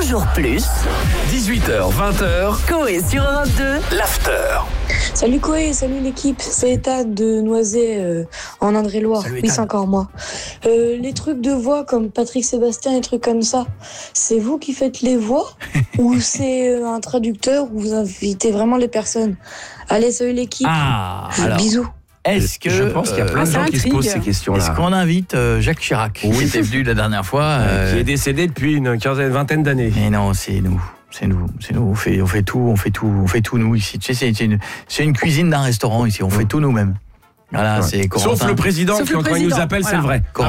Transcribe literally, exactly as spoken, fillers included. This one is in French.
toujours plus. dix-huit heures, vingt heures, Coé sur Europe deux, l'after. Salut Coé, salut l'équipe, c'est Ethan de Noisy euh, en Indre-et-Loire. Salut, Oui, Ethan. c'est encore moi. Euh, les trucs de voix comme Patrick Sébastien, les trucs comme ça, c'est vous qui faites les voix ou c'est euh, un traducteur où vous invitez vraiment les personnes? Allez, salut l'équipe. Ah, alors, Bisous. est-ce que Je pense qu'il y a plein de euh, gens qui se posent ces questions-là. Est-ce qu'on invite euh, Jacques Chirac qui était venu la dernière fois euh, Qui est décédé depuis une quinzaine, vingtaine d'années. Mais non, c'est nous. C'est nous, c'est nous. On fait, on fait tout, on fait tout, on fait tout nous ici. Tu sais, c'est, c'est, une, c'est une cuisine d'un restaurant ici. On fait tout nous-mêmes. Voilà, Ouais. c'est Corentin. Sauf le président, Sauf qui le quand il nous président, appelle, voilà. c'est le vrai.